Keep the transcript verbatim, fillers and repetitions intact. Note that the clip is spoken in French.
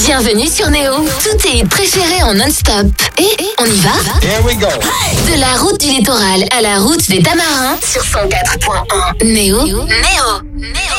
Bienvenue sur Néo. Tous tes hits préférés en non-stop. Et on y va? Here we go. De la route du littoral à la route des Tamarins sur cent quatre point un. Néo. Néo. Néo.